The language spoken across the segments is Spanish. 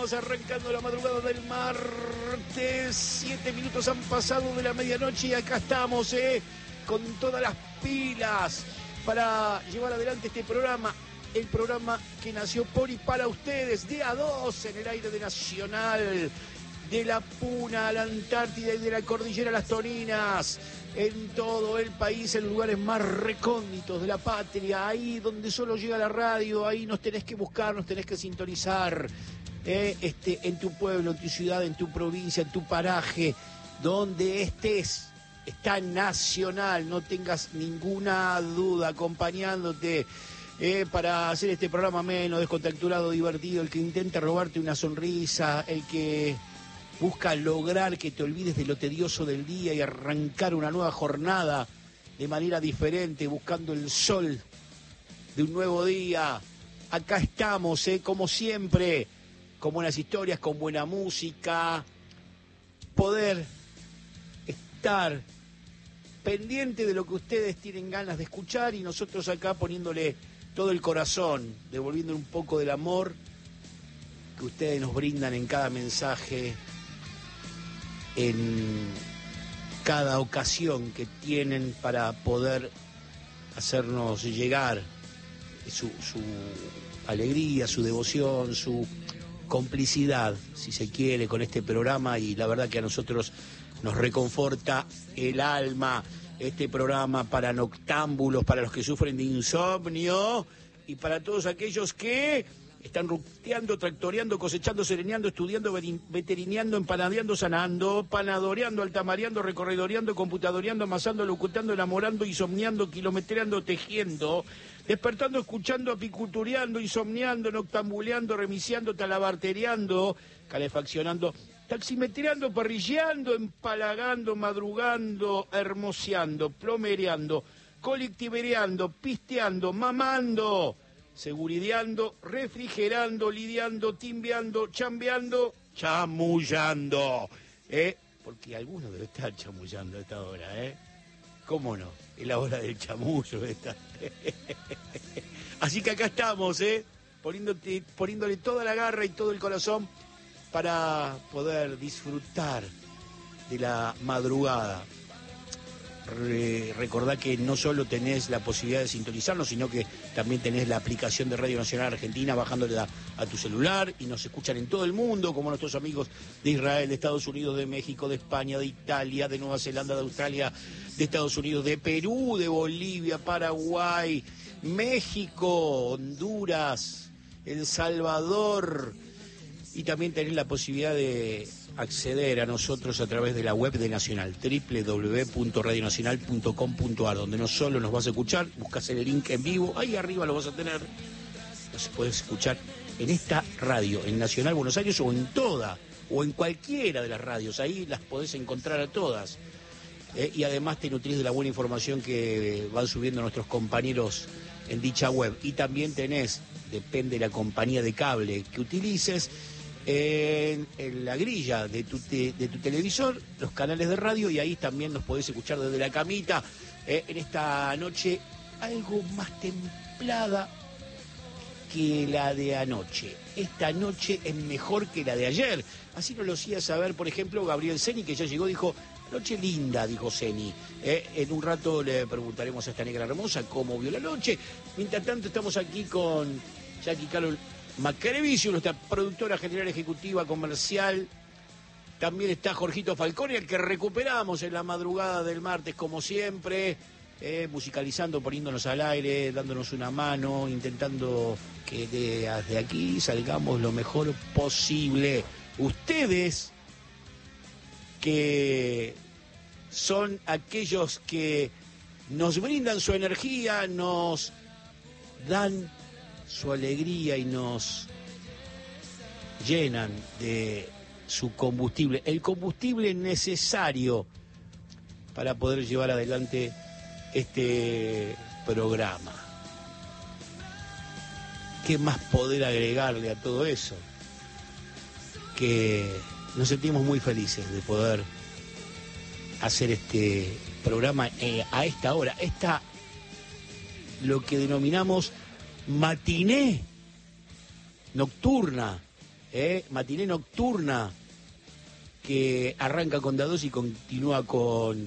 Estamos arrancando la madrugada del martes. 7 minutos han pasado de la medianoche y acá estamos, con todas las pilas para llevar adelante este programa. El programa que nació por y para ustedes, de A2 en el aire de Nacional, de la Puna a la Antártida y de la Cordillera a las Toninas, en todo el país, en lugares más recónditos de la patria, ahí donde solo llega la radio, ahí nos tenés que buscar, nos tenés que sintonizar, en tu pueblo, en tu ciudad, en tu provincia, en tu paraje, donde estés, está Nacional, no tengas ninguna duda, acompañándote para hacer este programa menos descontracturado, divertido, el que intenta robarte una sonrisa, el que busca lograr que te olvides de lo tedioso del día y arrancar una nueva jornada de manera diferente, buscando el sol de un nuevo día. Acá estamos, como siempre, con buenas historias, con buena música, poder estar pendiente de lo que ustedes tienen ganas de escuchar y nosotros acá poniéndole todo el corazón, devolviendo un poco del amor que ustedes nos brindan en cada mensaje, en cada ocasión que tienen para poder hacernos llegar su alegría, su devoción, su complicidad, si se quiere, con este programa, y la verdad que a nosotros nos reconforta el alma. Este programa para noctámbulos, para los que sufren de insomnio y para todos aquellos que están ruteando, tractoreando, cosechando, sereneando, estudiando, veterineando, empanadeando, sanando, panadoreando, altamareando, recorredoreando, computadoreando, amasando, locutando, enamorando, insomniando, kilometreando, tejiendo, despertando, escuchando, apicultureando, insomniando, noctambuleando, remisiando, talabartereando, calefaccionando, taximetreando, parrilleando, empalagando, madrugando, hermoseando, plomereando, colectivereando, pisteando, mamando, segurideando, refrigerando, lidiando, timbeando, chambeando, chamullando. Porque algunos debe estar chamullando a esta hora, ¿Cómo no? Es la hora del chamullo esta. Así que acá estamos, poniéndole toda la garra y todo el corazón para poder disfrutar de la madrugada. Recordá que no solo tenés la posibilidad de sintonizarnos, sino que también tenés la aplicación de Radio Nacional Argentina bajándola a tu celular y nos escuchan en todo el mundo, como nuestros amigos de Israel, de Estados Unidos, de México, de España, de Italia, de Nueva Zelanda, de Australia, de Estados Unidos, de Perú, de Bolivia, Paraguay, México, Honduras, El Salvador. Y también tenés la posibilidad de acceder a nosotros a través de la web de Nacional, www.radionacional.com.ar, donde no solo nos vas a escuchar, buscas el link en vivo, ahí arriba lo vas a tener, nos puedes escuchar en esta radio, en Nacional Buenos Aires o en toda, o en cualquiera de las radios, ahí las podés encontrar a todas. Y además te nutrís de la buena información que van subiendo nuestros compañeros en dicha web. Y también tenés, depende de la compañía de cable que utilices, en la grilla de tu televisor, los canales de radio, y ahí también nos podés escuchar desde la camita, en esta noche algo más templada que la de anoche. Esta noche es mejor que la de ayer. Así nos lo hacía saber, por ejemplo, Gabriel Ceni, que ya llegó, dijo: noche linda, dijo Ceni. En un rato le preguntaremos a esta negra hermosa cómo vio la noche. Mientras tanto, estamos aquí con Jackie Carol Macrevicio, nuestra productora general ejecutiva comercial. También está Jorgito Falcone, al que recuperamos en la madrugada del martes, como siempre, musicalizando, poniéndonos al aire, dándonos una mano, intentando que desde aquí salgamos lo mejor posible. Ustedes, que son aquellos que nos brindan su energía, nos dan su alegría y nos llenan de su combustible, el combustible necesario para poder llevar adelante este programa. ¿Qué más poder agregarle a todo eso? Que nos sentimos muy felices de poder hacer este programa a esta hora, lo que denominamos matiné nocturna Matiné nocturna, que arranca con Dados y continúa con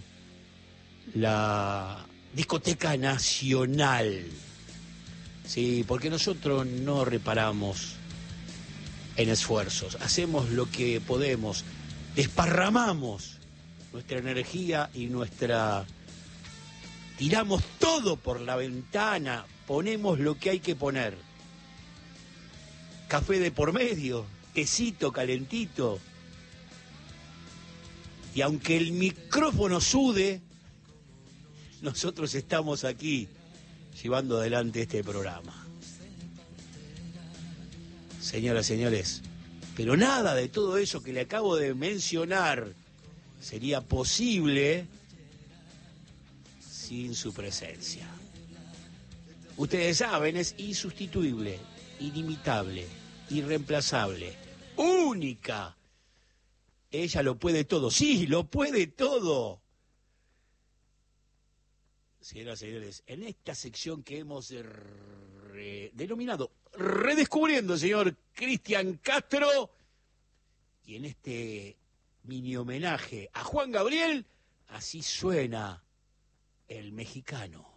la discoteca nacional. Sí, porque nosotros no reparamos en esfuerzos, hacemos lo que podemos, desparramamos nuestra energía y tiramos todo por la ventana, ponemos lo que hay que poner. Café de por medio, tecito calentito. Y aunque el micrófono sude, nosotros estamos aquí llevando adelante este programa. Señoras, señores, pero nada de todo eso que le acabo de mencionar sería posible sin su presencia. Ustedes saben, es insustituible, inimitable, irreemplazable, única. Ella lo puede todo, sí, lo puede todo. Señoras y señores, en esta sección que hemos denominado Redescubriendo, señor Cristian Castro, y en este mini homenaje a Juan Gabriel, así suena el mexicano.